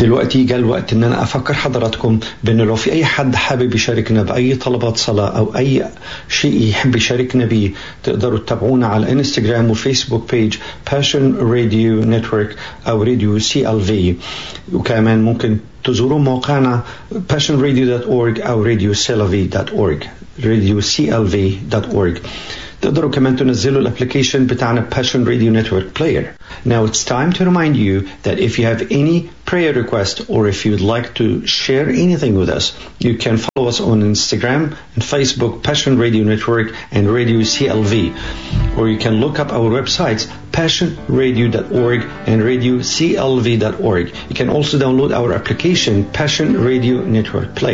دلوقتي جاء الوقت ان انا افكر حضراتكم بان لو في اي حد حابب يشاركنا باي طلبات صلاة او اي شيء يحب يشاركنا بيه، تقدروا تتابعونا على انستغرام وفيسبوك بيج Passion Radio Network او راديو CLV، وكمان ممكن تزوروا موقعنا passionradio.org او radioclv.org radioclv.org. تقدروا كمان تنزلوا الابليكيشن بتاعنا Passion Radio Network Player. Now it's time to remind you that if you have any prayer request or if you'd like to share anything with us, you can follow us on Instagram and Facebook, Passion Radio Network and Radio CLV. Or you can look up our websites, passionradio.org and radioclv.org. You can also download our application, Passion Radio Network Player.